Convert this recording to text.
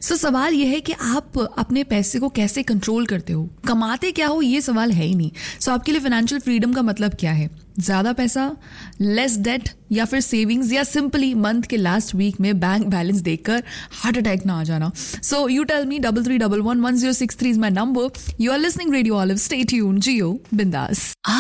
सो सवाल ये है कि आप अपने पैसे को कैसे कंट्रोल करते हो, कमाते क्या हो, ये सवाल है ही नहीं. सो आपके लिए फाइनेंशियल फ्रीडम का मतलब क्या है? ज़्यादा पैसा, लेस डेट, या फिर सेविंग्स, या सिंपली मंथ के लास्ट वीक में बैंक बैलेंस देखकर हार्ट अटैक ना आ जाना. So you tell me. 33111063 is my number. You are listening radio olive. Stay tuned. जियो बिंदास.